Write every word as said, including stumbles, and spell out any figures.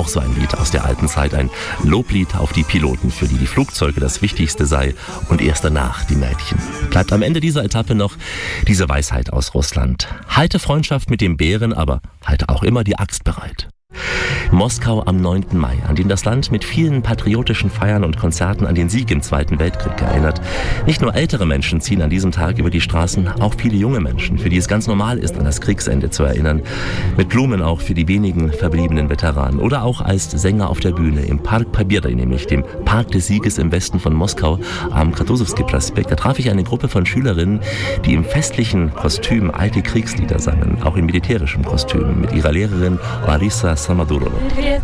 auch so ein Lied aus der alten Zeit, ein Loblied auf die Piloten, für die die Flugzeuge das Wichtigste sei und erst danach die Mädchen. Bleibt am Ende dieser Etappe noch diese Weisheit aus Russland. Halte Freundschaft mit dem Bären, aber halte auch immer die Axt bereit. Moskau am neunten Mai, an den das Land mit vielen patriotischen Feiern und Konzerten an den Sieg im Zweiten Weltkrieg erinnert. Nicht nur ältere Menschen ziehen an diesem Tag über die Straßen, auch viele junge Menschen, für die es ganz normal ist, an das Kriegsende zu erinnern. Mit Blumen auch für die wenigen verbliebenen Veteranen oder auch als Sänger auf der Bühne im Park Pobjedy, nämlich dem Park des Sieges im Westen von Moskau am Kutuzowski-Prospekt. Da traf ich eine Gruppe von Schülerinnen, die im festlichen Kostüm alte Kriegslieder sangen, auch in militärischem Kostüm, mit ihrer Lehrerin Larissa Samadurova. Привет,